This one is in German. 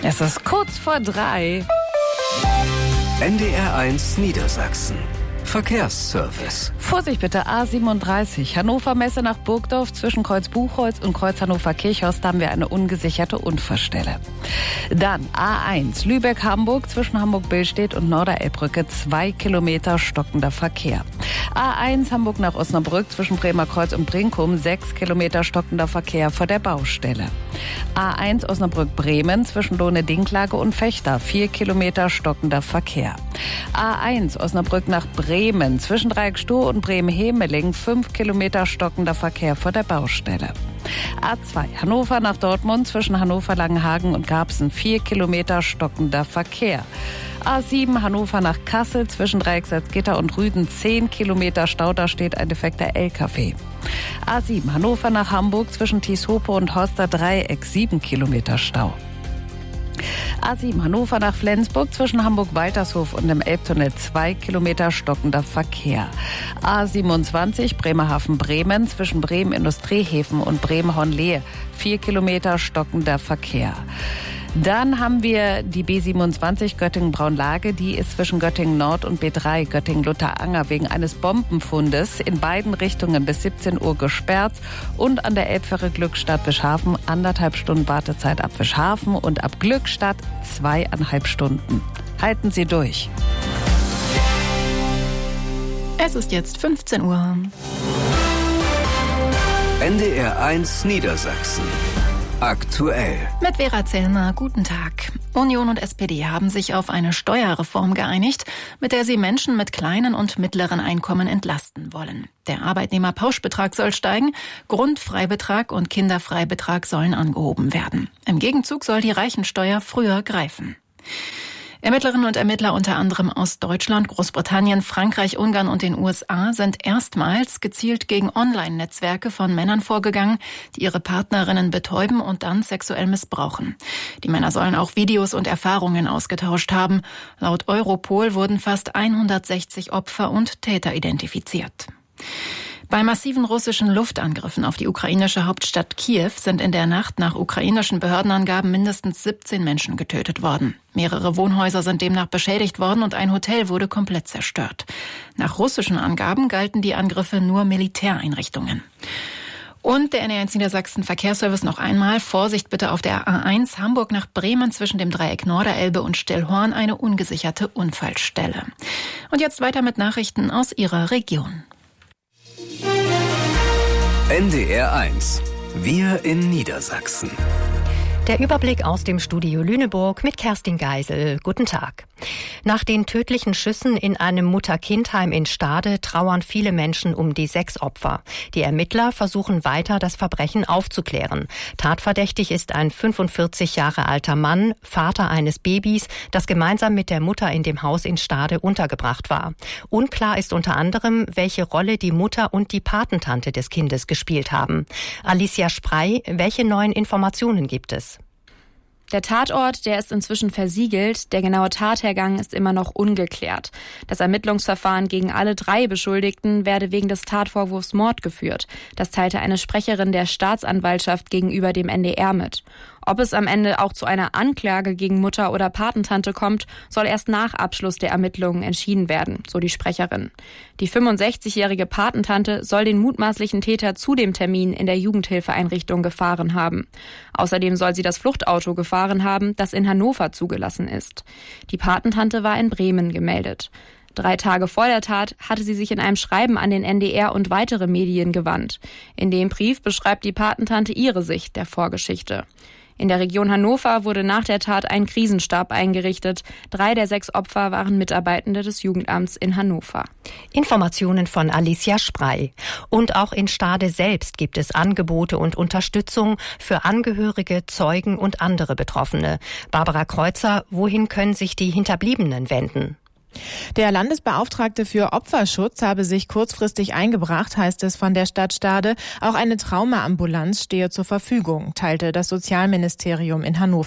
Es ist kurz vor 3. NDR1 Niedersachsen. Verkehrsservice. Vorsicht bitte, A37, Hannover Messe nach Burgdorf zwischen Kreuz Buchholz und Kreuz Hannover-Kirchhorst haben wir eine ungesicherte Unfallstelle. Dann A1, Lübeck-Hamburg zwischen Hamburg-Billstedt und Norderelbbrücke 2 Kilometer stockender Verkehr. A1 Hamburg nach Osnabrück zwischen Bremerkreuz und Brinkum 6 Kilometer stockender Verkehr vor der Baustelle. A1 Osnabrück-Bremen zwischen Lohne-Dinklage und Vechta 4 Kilometer stockender Verkehr. A1 Osnabrück nach Bremen zwischen Dreieckstoh und Bremen-Hemeling 5 Kilometer stockender Verkehr vor der Baustelle. A2 Hannover nach Dortmund zwischen Hannover-Langenhagen und Garbsen 4 Kilometer stockender Verkehr. A7 Hannover nach Kassel zwischen Dreieck-Salzgitter und Rüden 10 Kilometer Stau, da steht ein defekter LKW. A7 Hannover nach Hamburg zwischen Tieshope und Horster Dreieck 7 Kilometer Stau. A7 Hannover nach Flensburg zwischen Hamburg-Waltershof und dem Elbtunnel 2 Kilometer stockender Verkehr. A27 Bremerhaven-Bremen zwischen Bremen-Industriehäfen und Bremen-Hornlehe 4 Kilometer stockender Verkehr. Dann haben wir die B27 Göttingen-Braunlage, die ist zwischen Göttingen-Nord und B3 Göttingen-Lutteranger wegen eines Bombenfundes in beiden Richtungen bis 17 Uhr gesperrt und an der Elbfähre Glückstadt-Wischhafen 1,5 Stunden Wartezeit ab Wischhafen und ab Glückstadt 2,5 Stunden. Halten Sie durch. Es ist jetzt 15 Uhr. NDR1 Niedersachsen. Aktuell. Mit Vera Zellner, guten Tag. Union und SPD haben sich auf eine Steuerreform geeinigt, mit der sie Menschen mit kleinen und mittleren Einkommen entlasten wollen. Der Arbeitnehmerpauschbetrag soll steigen, Grundfreibetrag und Kinderfreibetrag sollen angehoben werden. Im Gegenzug soll die Reichensteuer früher greifen. Ermittlerinnen und Ermittler unter anderem aus Deutschland, Großbritannien, Frankreich, Ungarn und den USA sind erstmals gezielt gegen Online-Netzwerke von Männern vorgegangen, die ihre Partnerinnen betäuben und dann sexuell missbrauchen. Die Männer sollen auch Videos und Erfahrungen ausgetauscht haben. Laut Europol wurden fast 160 Opfer und Täter identifiziert. Bei massiven russischen Luftangriffen auf die ukrainische Hauptstadt Kiew sind in der Nacht nach ukrainischen Behördenangaben mindestens 17 Menschen getötet worden. Mehrere Wohnhäuser sind demnach beschädigt worden und ein Hotel wurde komplett zerstört. Nach russischen Angaben galten die Angriffe nur Militäreinrichtungen. Und der NDR1 Niedersachsen Verkehrsservice noch einmal. Vorsicht bitte auf der A1 Hamburg nach Bremen zwischen dem Dreieck Norderelbe und Stillhorn eine ungesicherte Unfallstelle. Und jetzt weiter mit Nachrichten aus Ihrer Region. NDR1. Wir in Niedersachsen. Der Überblick aus dem Studio Lüneburg mit Kerstin Geisel. Guten Tag. Nach den tödlichen Schüssen in einem Mutter-Kind-Heim in Stade trauern viele Menschen um die 6 Opfer. Die Ermittler versuchen weiter, das Verbrechen aufzuklären. Tatverdächtig ist ein 45 Jahre alter Mann, Vater eines Babys, das gemeinsam mit der Mutter in dem Haus in Stade untergebracht war. Unklar ist unter anderem, welche Rolle die Mutter und die Patentante des Kindes gespielt haben. Alicia Sprey, welche neuen Informationen gibt es? Der Tatort, der ist inzwischen versiegelt. Der genaue Tathergang ist immer noch ungeklärt. Das Ermittlungsverfahren gegen alle 3 Beschuldigten werde wegen des Tatvorwurfs Mord geführt. Das teilte eine Sprecherin der Staatsanwaltschaft gegenüber dem NDR mit. Ob es am Ende auch zu einer Anklage gegen Mutter oder Patentante kommt, soll erst nach Abschluss der Ermittlungen entschieden werden, so die Sprecherin. Die 65-jährige Patentante soll den mutmaßlichen Täter zu dem Termin in der Jugendhilfeeinrichtung gefahren haben. Außerdem soll sie das Fluchtauto gefahren haben, das in Hannover zugelassen ist. Die Patentante war in Bremen gemeldet. 3 Tage vor der Tat hatte sie sich in einem Schreiben an den NDR und weitere Medien gewandt. In dem Brief beschreibt die Patentante ihre Sicht der Vorgeschichte. In der Region Hannover wurde nach der Tat ein Krisenstab eingerichtet. 3 der 6 Opfer waren Mitarbeitende des Jugendamts in Hannover. Informationen von Alicia Sprey. Und auch in Stade selbst gibt es Angebote und Unterstützung für Angehörige, Zeugen und andere Betroffene. Barbara Kreuzer, wohin können sich die Hinterbliebenen wenden? Der Landesbeauftragte für Opferschutz habe sich kurzfristig eingebracht, heißt es von der Stadt Stade. Auch eine Traumaambulanz stehe zur Verfügung, teilte das Sozialministerium in Hannover